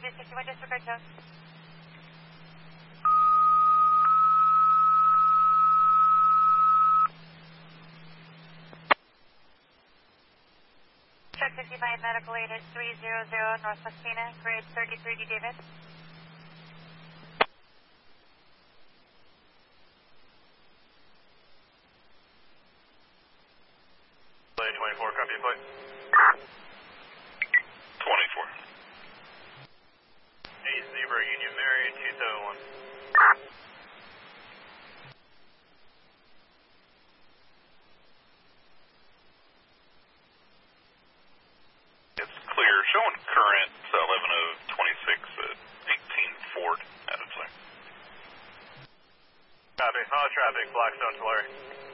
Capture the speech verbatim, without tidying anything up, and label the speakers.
Speaker 1: two sixty-one, disregard tone. Truck fifty-five, medical aid at three hundred North Messina, grade thirty-three, D. David.
Speaker 2: twenty-four, copy, flight. twenty-four. eight Zebra, Union Mary, two seven one. It's clear. Showing current eleven of twenty-six at eighteen Ford, Adams. Copy. All traffic, Blackstone, Tulare.